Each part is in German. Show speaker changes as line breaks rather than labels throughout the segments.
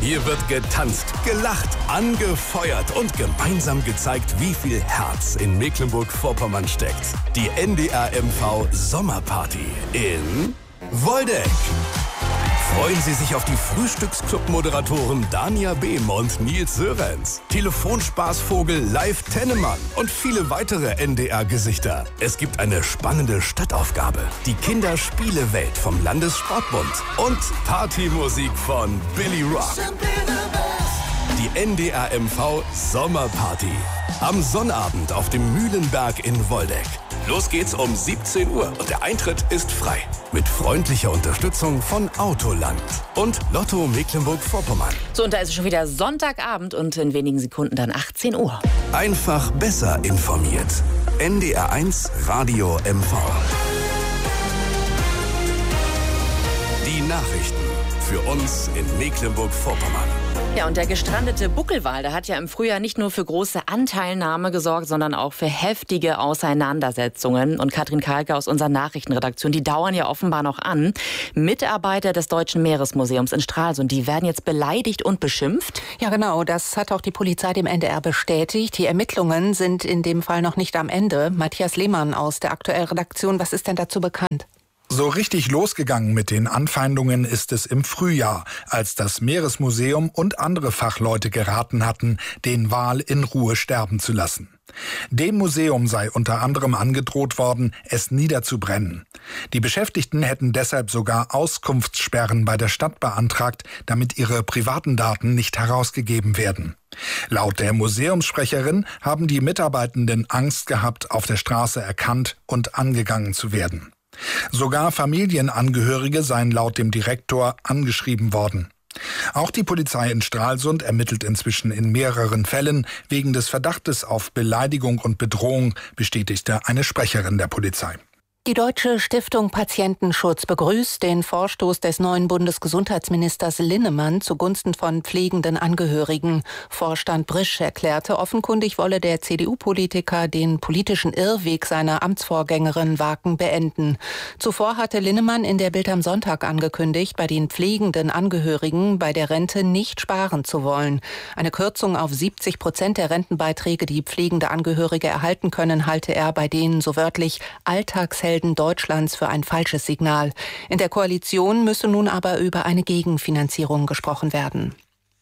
Hier wird getanzt, gelacht, angefeuert und gemeinsam gezeigt, wie viel Herz in Mecklenburg-Vorpommern steckt. Die NDR MV Sommerparty in Woldeck. Freuen Sie sich auf die Frühstücksclub-Moderatoren Dania Behm und Nils Sörenz, Telefonspaßvogel Live Tennemann und viele weitere NDR-Gesichter. Es gibt eine spannende Stadtaufgabe, die Kinderspielewelt vom Landessportbund und Partymusik von Billy Rock. Die NDR MV Sommerparty. Am Sonnabend auf dem Mühlenberg in Woldeck. Los geht's um 17 Uhr und der Eintritt ist frei. Mit freundlicher Unterstützung von Autoland und Lotto Mecklenburg-Vorpommern.
So, und da ist es schon wieder Sonntagabend und in wenigen Sekunden dann 18 Uhr.
Einfach besser informiert. NDR 1 Radio MV. Die Nachrichten für uns in Mecklenburg-Vorpommern.
Ja, und der gestrandete Buckelwal, der hat ja im Frühjahr nicht nur für große Anteilnahme gesorgt, sondern auch für heftige Auseinandersetzungen. Und Katrin Kalke aus unserer Nachrichtenredaktion, die dauern ja offenbar noch an. Mitarbeiter des Deutschen Meeresmuseums in Stralsund, die werden jetzt beleidigt und beschimpft.
Ja, genau, das hat auch die Polizei dem NDR bestätigt. Die Ermittlungen sind in dem Fall noch nicht am Ende. Matthias Lehmann aus der aktuellen Redaktion, was ist denn dazu bekannt?
So richtig losgegangen mit den Anfeindungen ist es im Frühjahr, als das Meeresmuseum und andere Fachleute geraten hatten, den Wal in Ruhe sterben zu lassen. Dem Museum sei unter anderem angedroht worden, es niederzubrennen. Die Beschäftigten hätten deshalb sogar Auskunftssperren bei der Stadt beantragt, damit ihre privaten Daten nicht herausgegeben werden. Laut der Museumssprecherin haben die Mitarbeitenden Angst gehabt, auf der Straße erkannt und angegangen zu werden. Sogar Familienangehörige seien laut dem Direktor angeschrieben worden. Auch die Polizei in Stralsund ermittelt inzwischen in mehreren Fällen wegen des Verdachtes auf Beleidigung und Bedrohung, bestätigte eine Sprecherin der Polizei.
Die Deutsche Stiftung Patientenschutz begrüßt den Vorstoß des neuen Bundesgesundheitsministers Linnemann zugunsten von pflegenden Angehörigen. Vorstand Brisch erklärte, offenkundig wolle der CDU-Politiker den politischen Irrweg seiner Amtsvorgängerin Waken beenden. Zuvor hatte Linnemann in der Bild am Sonntag angekündigt, bei den pflegenden Angehörigen bei der Rente nicht sparen zu wollen. Eine Kürzung auf 70% der Rentenbeiträge, die pflegende Angehörige erhalten können, halte er bei denen so wörtlich Alltagshelden Deutschlands für ein falsches Signal. In der Koalition müsse nun aber über eine Gegenfinanzierung gesprochen werden.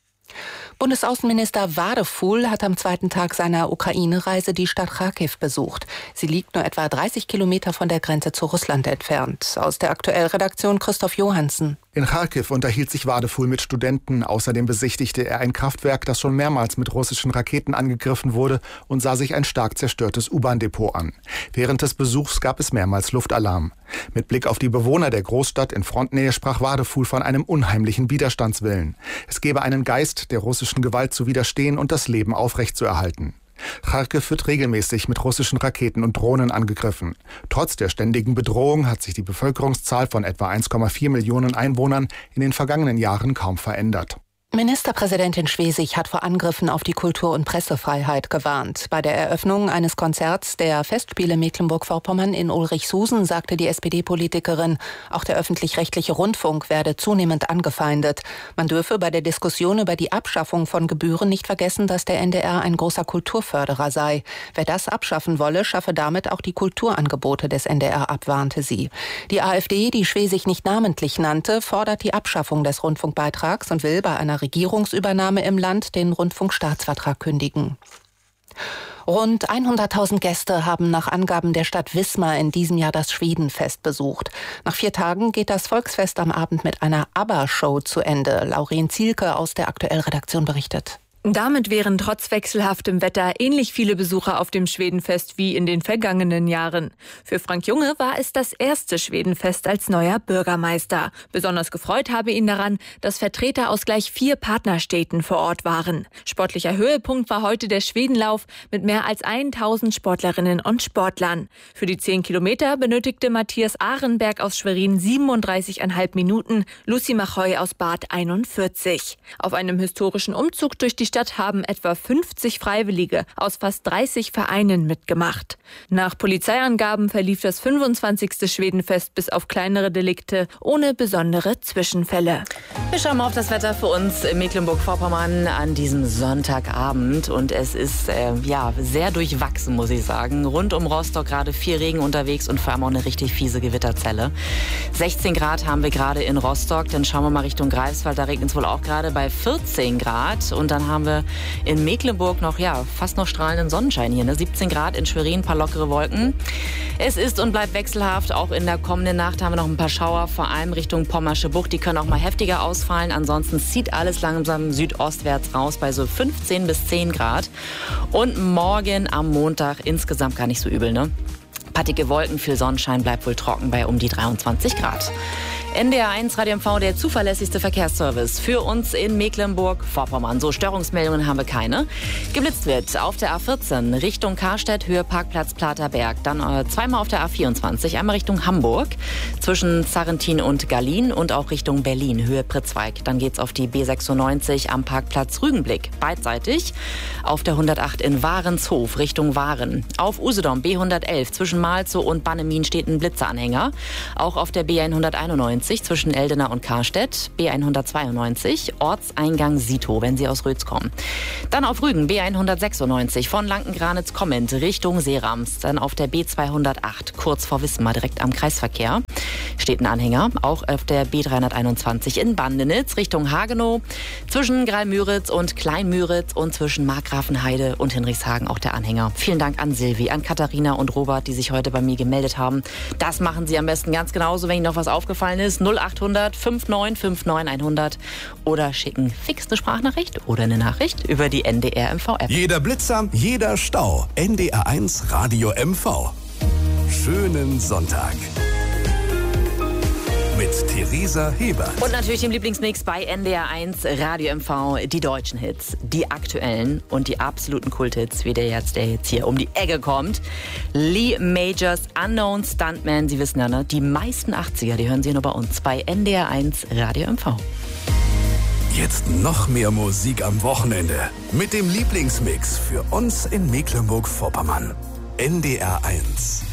Bundesaußenminister Wadefuhl hat am zweiten Tag seiner Ukraine-Reise die Stadt Charkiw besucht. Sie liegt nur etwa 30 Kilometer von der Grenze zu Russland entfernt. Aus der aktuellen Redaktion Christoph Johansen.
In Charkiw unterhielt sich Wadefuhl mit Studenten. Außerdem besichtigte er ein Kraftwerk, das schon mehrmals mit russischen Raketen angegriffen wurde, und sah sich ein stark zerstörtes U-Bahn-Depot an. Während des Besuchs gab es mehrmals Luftalarm. Mit Blick auf die Bewohner der Großstadt in Frontnähe sprach Wadefuhl von einem unheimlichen Widerstandswillen. Es gebe einen Geist, der russischen Gewalt zu widerstehen und das Leben aufrechtzuerhalten. Charkiw wird regelmäßig mit russischen Raketen und Drohnen angegriffen. Trotz der ständigen Bedrohung hat sich die Bevölkerungszahl von etwa 1,4 Millionen Einwohnern in den vergangenen Jahren kaum verändert.
Ministerpräsidentin Schwesig hat vor Angriffen auf die Kultur- und Pressefreiheit gewarnt. Bei der Eröffnung eines Konzerts der Festspiele Mecklenburg-Vorpommern in Ulrichshusen sagte die SPD-Politikerin, auch der öffentlich-rechtliche Rundfunk werde zunehmend angefeindet. Man dürfe bei der Diskussion über die Abschaffung von Gebühren nicht vergessen, dass der NDR ein großer Kulturförderer sei. Wer das abschaffen wolle, schaffe damit auch die Kulturangebote des NDR ab, warnte sie. Die AfD, die Schwesig nicht namentlich nannte, fordert die Abschaffung des Rundfunkbeitrags und will bei einer Regierungsübernahme im Land den Rundfunkstaatsvertrag kündigen. Rund 100.000 Gäste haben nach Angaben der Stadt Wismar in diesem Jahr das Schwedenfest besucht. Nach 4 Tagen geht das Volksfest am Abend mit einer ABBA-Show zu Ende. Lauren Zielke aus der aktuellen Redaktion berichtet.
Damit wären trotz wechselhaftem Wetter ähnlich viele Besucher auf dem Schwedenfest wie in den vergangenen Jahren. Für Frank Junge war es das erste Schwedenfest als neuer Bürgermeister. Besonders gefreut habe ihn daran, dass Vertreter aus gleich 4 Partnerstädten vor Ort waren. Sportlicher Höhepunkt war heute der Schwedenlauf mit mehr als 1000 Sportlerinnen und Sportlern. Für die 10 Kilometer benötigte Matthias Ahrenberg aus Schwerin 37,5 Minuten, Lucy Machoy aus Bad 41. Auf einem historischen Umzug durch die Stadt haben etwa 50 Freiwillige aus fast 30 Vereinen mitgemacht. Nach Polizeiangaben verlief das 25. Schwedenfest bis auf kleinere Delikte ohne besondere Zwischenfälle.
Wir schauen mal auf das Wetter für uns in Mecklenburg-Vorpommern an diesem Sonntagabend. Und es ist sehr durchwachsen, muss ich sagen. Rund um Rostock gerade viel Regen unterwegs und vor allem auch eine richtig fiese Gewitterzelle. 16 Grad haben wir gerade in Rostock. Dann schauen wir mal Richtung Greifswald. Da regnet es wohl auch gerade bei 14 Grad. Und dann haben wir in Mecklenburg noch fast noch strahlenden Sonnenschein hier. 17 Grad in Schwerin, ein paar lockere Wolken. Es ist und bleibt wechselhaft. Auch in der kommenden Nacht haben wir noch ein paar Schauer, vor allem Richtung Pommersche Bucht. Die können auch mal heftiger ausfallen. Ansonsten zieht alles langsam südostwärts raus bei so 15 bis 10 Grad. Und morgen am Montag insgesamt gar nicht so übel, ne? Pattige Wolken, viel Sonnenschein, bleibt wohl trocken bei um die 23 Grad. NDR 1 Radio MV, der zuverlässigste Verkehrsservice für uns in Mecklenburg-Vorpommern. So, Störungsmeldungen haben wir keine. Geblitzt wird auf der A14 Richtung Karstedt, Höhe Parkplatz Platerberg. Dann zweimal auf der A24, einmal Richtung Hamburg, zwischen Zarrentin und Gallien und auch Richtung Berlin, Höhe Pritzweig. Dann geht's auf die B96 am Parkplatz Rügenblick, beidseitig. Auf der 108 in Warenshof, Richtung Waren. Auf Usedom B111 zwischen Malzow und Bannemin steht ein Blitzeranhänger. Auch auf der B191 zwischen Eldena und Karstedt, B192, Ortseingang Sito, wenn Sie aus Rötz kommen. Dann auf Rügen, B196 von Lankengranitz kommend Richtung Seerams. Dann auf der B208, kurz vor Wismar, direkt am Kreisverkehr, steht ein Anhänger. Auch auf der B321 in Bandenitz Richtung Hagenow, zwischen Greilmüritz und Kleinmüritz und zwischen Markgrafenheide und Hinrichshagen auch der Anhänger. Vielen Dank an Silvi, an Katharina und Robert, die sich heute bei mir gemeldet haben. Das machen Sie am besten ganz genauso, wenn Ihnen noch was aufgefallen ist. 0800 59 59 100 oder schicken fix eine Sprachnachricht oder eine Nachricht über die NDR MV App.
Jeder Blitzer, jeder Stau. NDR 1 Radio MV. Schönen Sonntag. Mit Theresa Hebert.
Und natürlich dem Lieblingsmix bei NDR 1 Radio MV, die deutschen Hits, die aktuellen und die absoluten Kulthits, wie der jetzt hier um die Ecke kommt. Lee Majors Unknown Stuntman, Sie wissen ja, ne? Die meisten 80er, die hören Sie nur bei uns bei NDR 1 Radio MV.
Jetzt noch mehr Musik am Wochenende mit dem Lieblingsmix für uns in Mecklenburg-Vorpommern. NDR 1.